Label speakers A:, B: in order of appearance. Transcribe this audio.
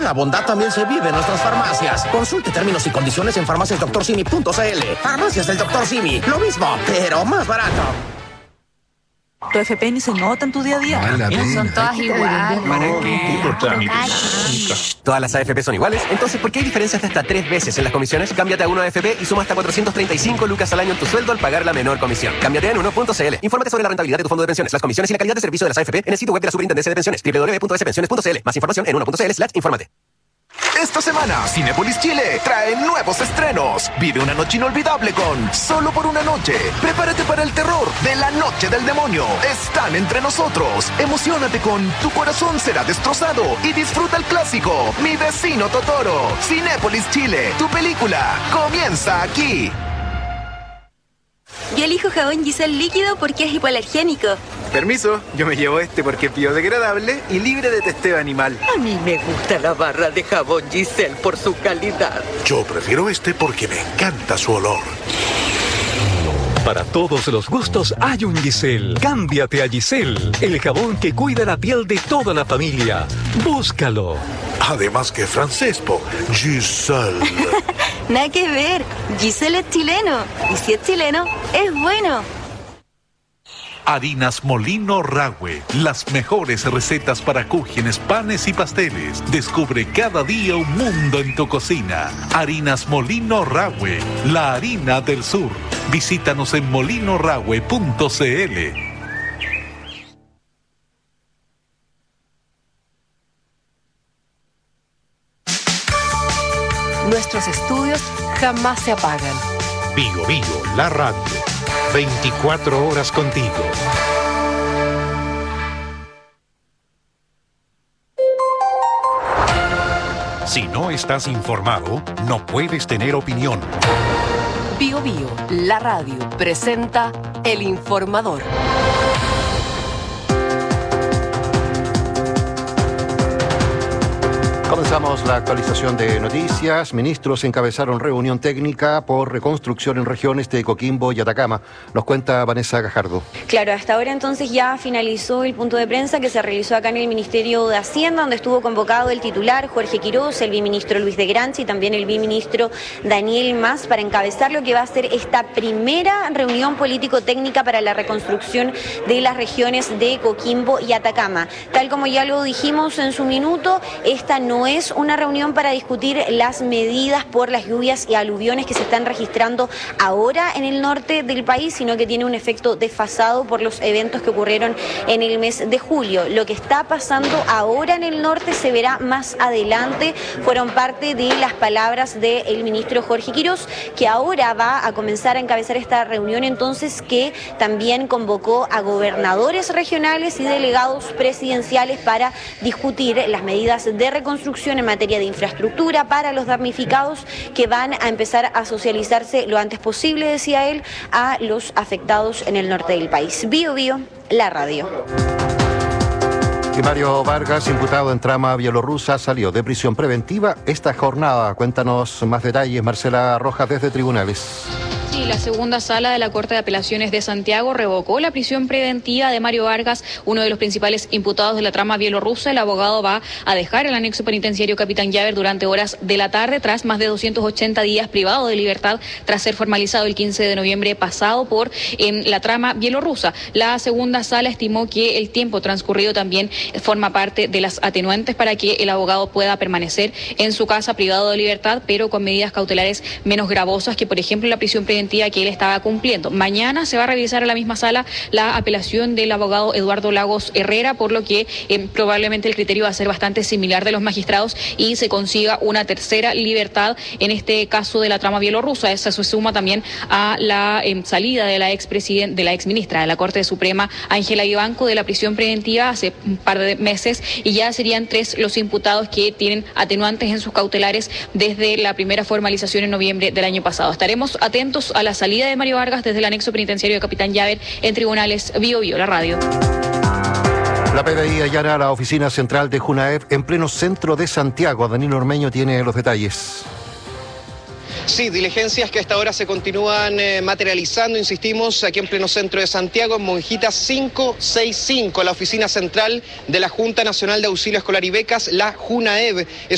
A: La bondad también se vive en nuestras farmacias. Consulte términos y condiciones en farmaciasdoctorsimi.cl. Farmacias del Dr. Simi. Lo mismo, pero más barato.
B: Tu FP ni se nota en tu día a día.
C: Son todas iguales.
D: ¿Para qué?
E: ¿Todas las AFP son iguales? Entonces, ¿por qué hay diferencias de hasta 3 veces en las comisiones? Cámbiate a 1AFP y suma hasta 435 lucas al año en tu sueldo al pagar la menor comisión. Cámbiate en 1.cl. Infórmate sobre la rentabilidad de tu fondo de pensiones, las comisiones y la calidad de servicio de las AFP en el sitio web de la Superintendencia de Pensiones, www.spensiones.cl. Más información en 1.cl/infórmate.
F: Esta semana, Cinépolis Chile trae nuevos estrenos. Vive una noche inolvidable con Solo por una noche. Prepárate para el terror de La Noche del Demonio. Están entre nosotros. Emociónate con Tu corazón será destrozado y disfruta el clásico Mi vecino Totoro. Cinépolis Chile, tu película comienza aquí.
G: Yo elijo jabón Giselle líquido porque es hipoalergénico.
H: Permiso, yo me llevo este porque es biodegradable y libre de testeo animal.
I: A mí me gusta la barra de jabón Giselle por su calidad.
J: Yo prefiero este porque me encanta su olor.
K: Para todos los gustos hay un Giselle. Cámbiate a Giselle, el jabón que cuida la piel de toda la familia. Búscalo.
J: Además que francesco, Giselle.
G: Nada que ver, Giselle es chileno. Y si es chileno, es bueno.
L: Harinas Molino Rahue, las mejores recetas para cúgenes, panes y pasteles. Descubre cada día un mundo en tu cocina. Harinas Molino Rahue, la harina del sur. Visítanos en molinorahue.cl.
M: Nuestros estudios jamás se apagan.
N: Bio Bio, la radio. 24 horas contigo. Si no estás informado, no puedes tener opinión.
M: Bio Bio, la radio, presenta El Informador.
O: Comenzamos la actualización de noticias. Ministros encabezaron reunión técnica por reconstrucción en regiones de Coquimbo y Atacama. Nos cuenta Vanessa Gajardo.
P: Claro, hasta ahora entonces ya finalizó el punto de prensa que se realizó acá en el Ministerio de Hacienda, donde estuvo convocado el titular Jorge Quiroz, el viceministro Luis de Granchi y también el viceministro Daniel Mas para encabezar lo que va a ser esta primera reunión político-técnica para la reconstrucción de las regiones de Coquimbo y Atacama. Tal como ya lo dijimos en su minuto, esta no es una reunión para discutir las medidas por las lluvias y aluviones que se están registrando ahora en el norte del país, sino que tiene un efecto desfasado por los eventos que ocurrieron en el mes de julio. Lo que está pasando ahora en el norte se verá más adelante. Fueron parte de las palabras del ministro Jorge Quiroz, que ahora va a comenzar a encabezar esta reunión, entonces, que también convocó a gobernadores regionales y delegados presidenciales para discutir las medidas de reconstrucción en materia de infraestructura para los damnificados, que van a empezar a socializarse lo antes posible, decía él, a los afectados en el norte del país. Bio Bio, la radio.
O: Y Mario Vargas, imputado en trama bielorrusa, salió de prisión preventiva esta jornada. Cuéntanos más detalles, Marcela Rojas, desde Tribunales.
Q: Sí, la segunda sala de la Corte de Apelaciones de Santiago revocó la prisión preventiva de Mario Vargas, uno de los principales imputados de la trama bielorrusa. El abogado va a dejar el anexo penitenciario Capitán Llaver durante horas de la tarde, tras más de 280 días privado de libertad, tras ser formalizado el 15 de noviembre pasado por la trama bielorrusa. La segunda sala estimó que el tiempo transcurrido también forma parte de las atenuantes para que el abogado pueda permanecer en su casa privado de libertad, pero con medidas cautelares menos gravosas que, por ejemplo, la prisión preventiva que él estaba cumpliendo. Mañana se va a revisar en la misma sala la apelación del abogado Eduardo Lagos Herrera, por lo que probablemente el criterio va a ser bastante similar de los magistrados y se consiga una tercera libertad en este caso de la trama bielorrusa. Esa se suma también a la salida de la exministra de la Corte Suprema, Ángela Vivanco, de la prisión preventiva hace un par de meses, y ya serían 3 los imputados que tienen atenuantes en sus cautelares desde la primera formalización en noviembre del año pasado. Estaremos atentos a la salida de Mario Vargas desde el anexo penitenciario de Capitán Llaver en Tribunales. Bio Bio, la radio.
O: La PDI allana la oficina central de Junaev en pleno centro de Santiago. Danilo Ormeño tiene los detalles.
R: Sí, diligencias que hasta ahora se continúan materializando, insistimos, aquí en pleno centro de Santiago, en Monjitas 565, la oficina central de la Junta Nacional de Auxilio Escolar y Becas, la JUNAEB.